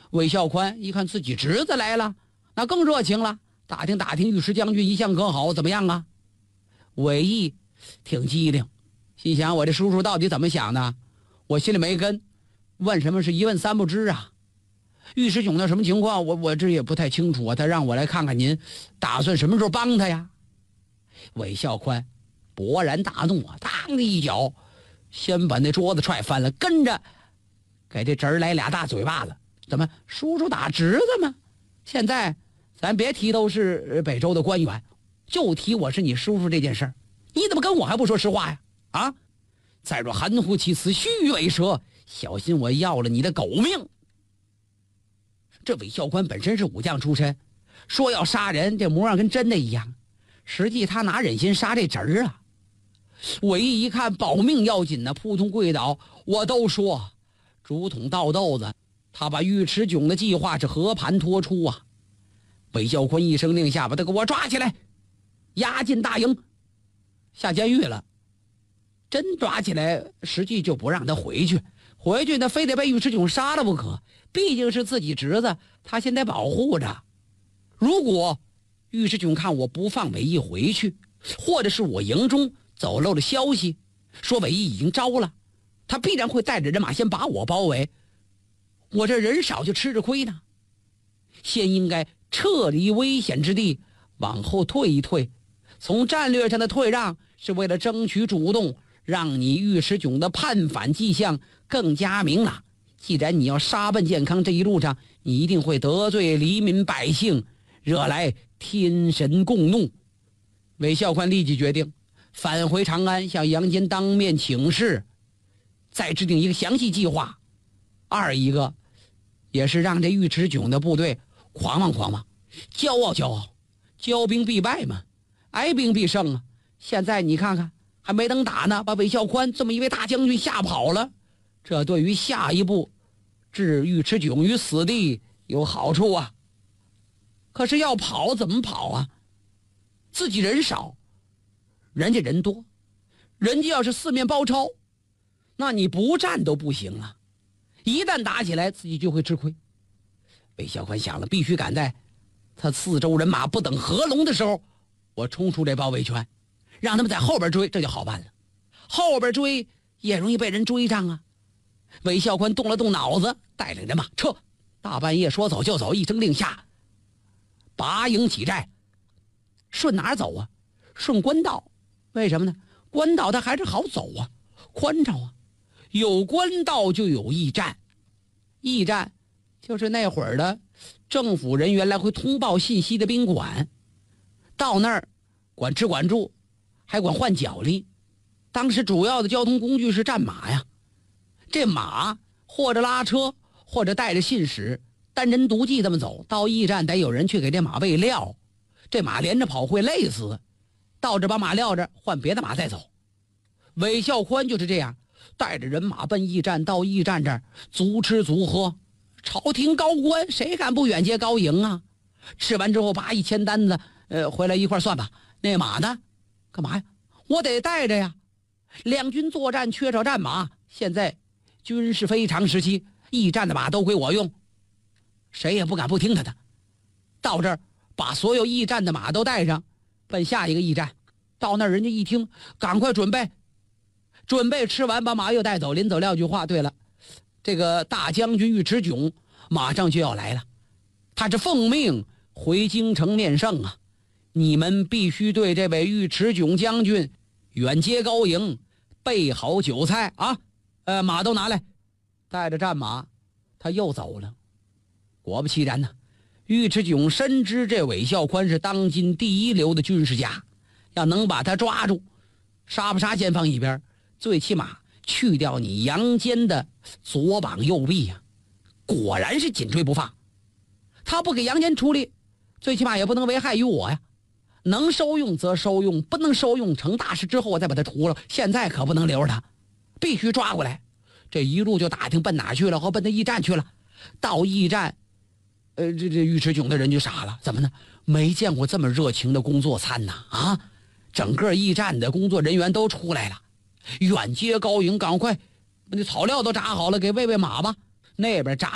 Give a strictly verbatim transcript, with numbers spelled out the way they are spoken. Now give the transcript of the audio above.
韦孝宽一看自己侄子来了，那更热情了，打听打听尉迟将军一向可好，怎么样啊？韦毅挺机灵，心想我这叔叔到底怎么想的？我心里没根，问什么是一问三不知啊。尉迟迥的什么情况，我我这也不太清楚啊。他让我来看看您打算什么时候帮他呀？韦孝宽勃然大怒啊，当的一脚先把那桌子踹翻了，跟着给这侄儿来俩大嘴巴子。怎么叔叔打侄子吗？现在咱别提都是北周的官员，就提我是你叔叔这件事儿，你怎么跟我还不说实话呀？啊！再若含糊其辞，虚伪蛇，小心我要了你的狗命！这韦孝宽本身是武将出身，说要杀人，这模样跟真的一样。实际他哪忍心杀这侄儿啊？韦毅一看保命要紧呢，扑通跪倒。我都说竹筒倒豆子，他把尉迟迥的计划是和盘托出啊！韦孝宽一声令下，把他给我抓起来，押进大营，下监狱了。真抓起来，实际就不让他回去，回去那非得被尉迟迥杀了不可。毕竟是自己侄子，他现在保护着。如果尉迟迥看我不放韦毅回去，或者是我营中走漏了消息，说韦毅已经招了，他必然会带着人马先把我包围，我这人少就吃着亏呢。先应该撤离危险之地，往后退一退。从战略上的退让，是为了争取主动，让你尉迟迥的叛反迹象更加明朗。既然你要杀奔健康，这一路上你一定会得罪黎民百姓，惹来天神共怒。韦孝宽立即决定返回长安，向杨坚当面请示，再制定一个详细计划。二一个也是让这尉迟迥的部队狂妄狂妄，骄傲骄傲，骄兵必败嘛，哀兵必胜啊！现在你看看，还没等打呢，把韦孝宽这么一位大将军吓跑了，这对于下一步置尉迟迥于死地有好处啊。可是要跑怎么跑啊？自己人少，人家人多，人家要是四面包抄，那你不战都不行啊！一旦打起来，自己就会吃亏。韦孝宽想了，必须赶在他四周人马不等合拢的时候，我冲出这包围圈，让他们在后边追，这就好办了。后边追也容易被人追上啊。韦孝宽动了动脑子，带领人马撤。大半夜说走就走，一声令下，拔营起寨。顺哪儿走啊？顺官道。为什么呢？官道它还是好走啊，宽敞啊。有官道就有驿站，驿站就是那会儿的政府人员来回通报信息的宾馆。到那儿管吃管住，还管换脚力。当时主要的交通工具是战马呀，这马或者拉车，或者带着信使，单人独骑这么走。到驿站得有人去给这马喂料，这马连着跑会累死，到这把马撂着，换别的马再走。韦孝宽就是这样，带着人马奔驿站，到驿站这儿足吃足喝。朝廷高官谁敢不远接高迎啊？吃完之后把一签单子，呃，回来一块算吧。那马呢？干嘛呀？我得带着呀。两军作战缺少战马，现在军事非常时期，驿站的马都归我用，谁也不敢不听他的。到这儿把所有驿站的马都带上，奔下一个驿站。到那儿人家一听，赶快准备准备吃完把马又带走。临走撂句话，对了，这个大将军尉迟迥马上就要来了，他是奉命回京城面圣啊！你们必须对这位尉迟迥将军远接高迎，备好酒菜啊！呃，马都拿来。带着战马，他又走了。果不其然呢，尉迟迥深知这韦孝宽是当今第一流的军事家，要能把他抓住，杀不杀先放一边，最起码去掉你杨坚的左膀右臂呀、啊！果然是紧追不放。他不给杨坚处理，最起码也不能危害于我呀。能收用则收用，不能收用，成大事之后我再把他除了。现在可不能留着他，必须抓过来。这一路就打听奔哪去了，和奔那驿站去了。到驿站，呃，这这尉迟迥的人就傻了，怎么呢？没见过这么热情的工作餐呐！啊，整个驿站的工作人员都出来了，远接高迎，赶快，那草料都炸好了，给喂喂马吧。那边炸